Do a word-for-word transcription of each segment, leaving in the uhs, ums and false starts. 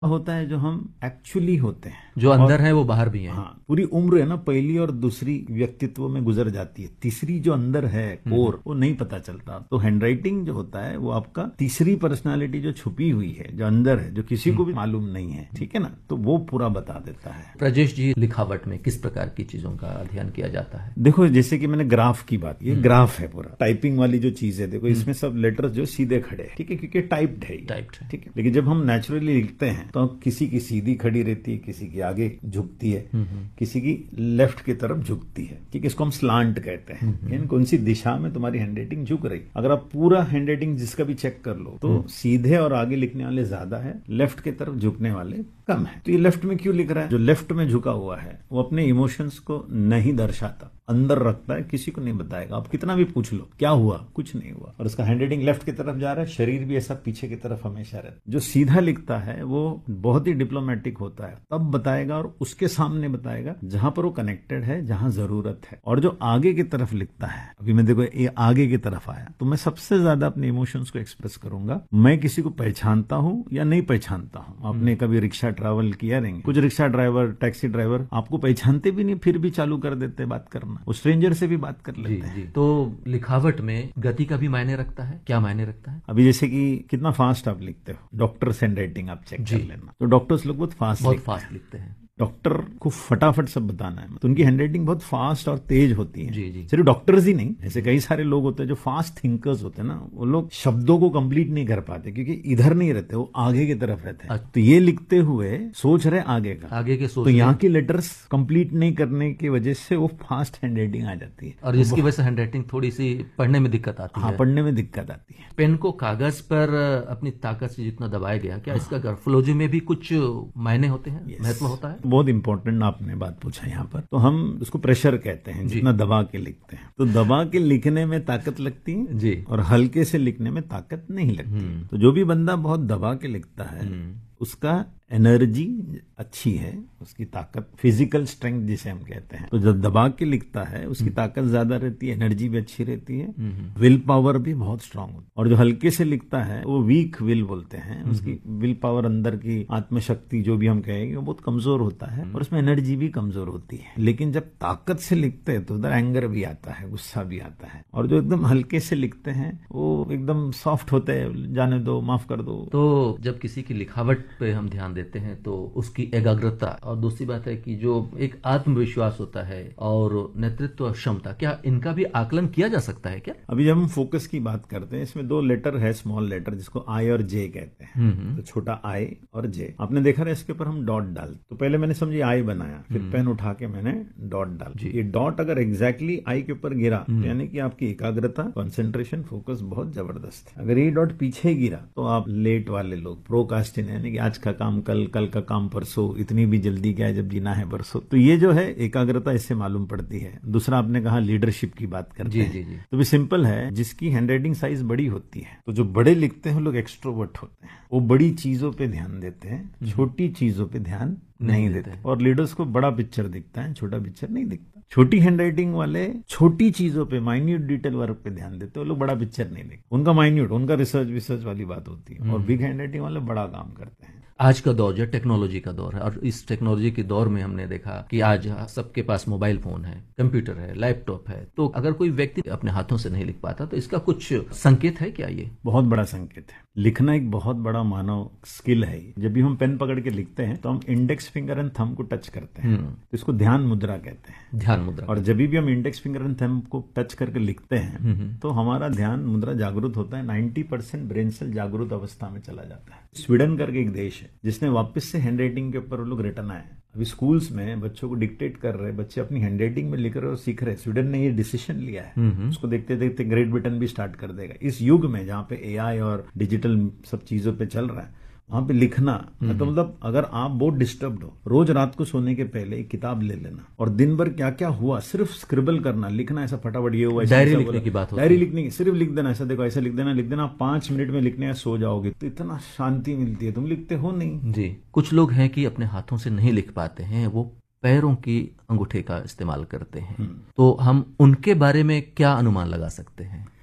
होता है जो हम एक्चुअली होते हैं, जो अंदर है वो बाहर भी है। हाँ, पूरी उम्र है ना, पहली और दूसरी व्यक्तित्व में गुजर जाती है, तीसरी जो अंदर है कोर वो नहीं पता चलता। तो हैंडराइटिंग जो होता है वो आपका तीसरी पर्सनालिटी जो छुपी हुई है, जो अंदर है, जो किसी को भी मालूम नहीं है, ठीक है ना, तो वो पूरा बता देता है। प्रजेश जी, लिखावट में किस प्रकार की चीजों का अध्ययन किया जाता है? देखो, जैसे कि मैंने ग्राफ की बात, ये ग्राफ है पूरा, टाइपिंग वाली जो चीज है, देखो इसमें सब लेटर्स जो सीधे खड़े हैं, ठीक है, क्योंकि टाइप्ड है, टाइप्ड है, ठीक है। लेकिन जब हम नेचुरली लिखते हैं तो किसी की सीधी खड़ी रहती है, किसी की आगे झुकती है, किसी की लेफ्ट की तरफ झुकती है, ठीक है, इसको हम स्लांट कहते हैं। यानी कौन सी दिशा में तुम्हारी हैंडराइटिंग झुक रही। अगर आप पूरा हैंडराइटिंग जिसका भी चेक कर लो तो सीधे और आगे लिखने वाले ज्यादा है, लेफ्ट की तरफ झुकने वाले कम है। तो ये लेफ्ट में क्यों लिख रहा है? जो लेफ्ट में झुका हुआ है वो अपने इमोशंस को नहीं दर्शाता, अंदर रखता है, किसी को नहीं बताएगा। आप कितना भी पूछ लो क्या हुआ, कुछ नहीं हुआ। और उसका हैंडराइटिंग लेफ्ट की तरफ जा रहा है, शरीर भी ऐसा पीछे की तरफ हमेशा रहता है। जो सीधा लिखता है वो बहुत ही डिप्लोमेटिक होता है, तब बताएगा और उसके सामने बताएगा जहां पर वो कनेक्टेड है, जहां जरूरत है। और जो आगे की तरफ लिखता है, अभी मैं देखो ये आगे की तरफ आया, तो मैं सबसे ज्यादा अपने इमोशंस को एक्सप्रेस करूंगा। मैं किसी को पहचानता हूं या नहीं पहचानता हूं। आपने कभी रिक्शा ट्रैवल किया रहेंगे, कुछ रिक्शा ड्राइवर, टैक्सी ड्राइवर आपको पहचानते भी नहीं, फिर भी चालू कर देते बात करना, वो स्ट्रेंजर से भी बात कर लेते हैं। जी, जी। तो लिखावट में गति का भी मायने रखता है? क्या मायने रखता है? अभी जैसे कि कितना फास्ट आप लिखते हो, डॉक्टर्स हैंडराइटिंग आप चेक कर लेना, तो डॉक्टर्स लोग बहुत फास्ट बहुत फास्ट लिखते हैं। डॉक्टर को फटाफट सब बताना है, तो उनकी हैंडराइटिंग बहुत फास्ट और तेज होती है। जी, जी। सिर्फ डॉक्टर्स ही नहीं, ऐसे कई सारे लोग होते हैं जो फास्ट थिंकर्स होते हैं ना, वो लोग शब्दों को कंप्लीट नहीं कर पाते क्योंकि इधर नहीं रहते, वो आगे की तरफ रहते हैं। तो ये लिखते हुए सोच रहे आगे का, आगे के सोच, तो यहाँ की लेटर्स कंप्लीट नहीं करने की वजह से वो फास्ट हैंडराइटिंग आ जाती है, और जिसकी वजह से हैंडराइटिंग थोड़ी सी पढ़ने में दिक्कत आती है। हाँ, पढ़ने में दिक्कत आती है। पेन को कागज पर अपनी ताकत से जितना दबाया गया, क्या इसका ग्राफोलॉजी में भी कुछ मायने होते हैं, महत्व होता है? बहुत इंपॉर्टेंट आपने बात पूछा यहाँ पर। तो हम उसको प्रेशर कहते हैं, जितना दबा के लिखते हैं। तो दबा के लिखने में ताकत लगती है जी, और हल्के से लिखने में ताकत नहीं लगती। तो जो भी बंदा बहुत दबा के लिखता है उसका एनर्जी अच्छी है, उसकी ताकत, फिजिकल स्ट्रेंथ जिसे हम कहते हैं। तो जब दबा के लिखता है उसकी ताकत ज्यादा रहती है, एनर्जी भी अच्छी रहती है, विल पावर भी बहुत स्ट्रांग होती है। और जो हल्के से लिखता है वो वीक विल बोलते हैं, उसकी विल पावर, अंदर की आत्मशक्ति जो भी हम कहेंगे, वो बहुत कमजोर होता है और उसमें एनर्जी भी कमजोर होती है। लेकिन जब ताकत से लिखते हैं तो उधर एंगर भी आता है, गुस्सा भी आता है। और जो एकदम हल्के से लिखते हैं वो एकदम सॉफ्ट होते हैं, जाने दो, माफ कर दो। तो जब किसी की लिखावट पे हम ध्यान देते हैं तो उसकी एकाग्रता, और दूसरी बात है कि जो एक आत्मविश्वास होता है और नेतृत्व क्षमता, क्या इनका भी आकलन किया जा सकता है क्या? अभी जब हम फोकस की बात करते हैं, इसमें दो लेटर है, स्मॉल लेटर, जिसको आई और जे कहते हैं। तो छोटा आई और जे, आपने देखा ना, इसके ऊपर हम डॉट डाल, तो पहले मैंने समझी आई बनाया, फिर पेन उठा के मैंने डॉट डाल। ये डॉट अगर एग्जैक्टली आई के ऊपर गिरा तो यानी कि आपकी एकाग्रता, कंसंट्रेशन, फोकस बहुत जबरदस्त है। अगर ये डॉट पीछे गिरा तो आप लेट वाले लोग, प्रोकास्टिन, यानी कि आज का काम कल, कल का काम परसों, इतनी भी जल्दी क्या है जब जीना है परसों। तो ये जो है एकाग्रता इससे मालूम पड़ती है। दूसरा आपने कहा लीडरशिप की बात करते जी, हैं, जी, जी। तो भी सिंपल है, जिसकी हैंडराइटिंग साइज बड़ी होती है, तो जो बड़े लिखते हैं लोग एक्सट्रोवर्ट होते हैं, वो बड़ी चीजों पे ध्यान देते हैं, छोटी चीजों पे ध्यान नहीं, नहीं देते। और लीडर्स को बड़ा पिक्चर दिखता है, छोटा पिक्चर नहीं दिखता। छोटी हैंडराइटिंग वाले छोटी चीजों पे, माइन्यूट डिटेल वर्क पे ध्यान देते हैं, वो लोग बड़ा पिक्चर नहीं देखते। उनका माइन्यूट, उनका रिसर्च विसर्च वाली बात होती है। और बिग हैंडराइटिंग वाले बड़ा काम करते हैं। आज का दौर जो टेक्नोलॉजी का दौर है, और इस टेक्नोलॉजी के दौर में हमने देखा कि आज सबके पास मोबाइल फोन है, कंप्यूटर है, लैपटॉप है। तो अगर कोई व्यक्ति अपने हाथों से नहीं लिख पाता तो इसका कुछ संकेत है क्या? ये बहुत बड़ा संकेत है। लिखना एक बहुत बड़ा मानव स्किल है। जब भी हम पेन पकड़ के लिखते हैं तो हम इंडेक्स फिंगर एंड थंब को टच करते हैं, तो इसको ध्यान मुद्रा कहते हैं। ध्यान मुद्रा। और जब भी हम इंडेक्स फिंगर एंड थंब को टच करके लिखते हैं तो हमारा ध्यान मुद्रा जागरूक होता है। नाइन्टी परसेंट ब्रेन सेल जागरूक अवस्था में चला जाता है। स्वीडन करके एक देश है जिसने वापस से हैंडराइटिंग के ऊपर वो लोग रिटर्न आए। अभी स्कूल्स में बच्चों को डिक्टेट कर रहे, बच्चे अपनी हैंडराइटिंग में लिख रहे और सीख रहे। स्वीडन ने ये डिसीजन लिया है, उसको देखते देखते ग्रेट ब्रिटेन भी स्टार्ट कर देगा। इस युग में जहाँ पे एआई और डिजिटल सब चीजों पे चल रहा है, वहां पे लिखना तो मतलब अगर आप बहुत डिस्टर्ब्ड हो, रोज रात को सोने के पहले एक किताब ले लेना और दिन भर क्या क्या हुआ सिर्फ स्क्रिबल करना, लिखना, ऐसा फटाफट ये हुआ, डायरी लिखने की बात होती है। डायरी लिखने की, सिर्फ लिख देना, ऐसा देखो ऐसा लिख देना लिख देना पांच मिनट में लिखने का सो जाओगे तो इतना शांति मिलती है। तुम लिखते हो नहीं? जी। कुछ लोग हैं कि अपने हाथों से नहीं लिख पाते हैं, वो पैरों की अंगूठे का इस्तेमाल करते हैं, तो हम उनके बारे में क्या अनुमान लगा सकते हैं?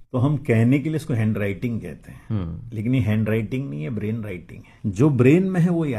तो हम कहने के लिए इसको हैंड राइटिंग कहते हैं, लेकिन ये हैंड राइटिंग नहीं है, ब्रेन राइटिंग है। जो ब्रेन में है वो